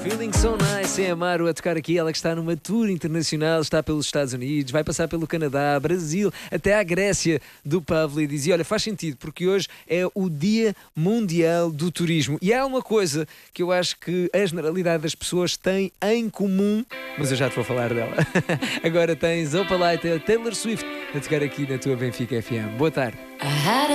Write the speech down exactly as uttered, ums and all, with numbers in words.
Feeling so nice em Amaro a tocar aqui. Ela que está numa tour internacional, está pelos Estados Unidos, vai passar pelo Canadá, Brasil, até à Grécia do Pavlo. E dizia: olha, faz sentido, porque hoje é o Dia Mundial do Turismo. E há uma coisa que eu acho que a generalidade das pessoas tem em comum, mas eu já te vou falar dela. Agora tens Opalite, Taylor Swift a tocar aqui na tua Benfica F M. Boa tarde.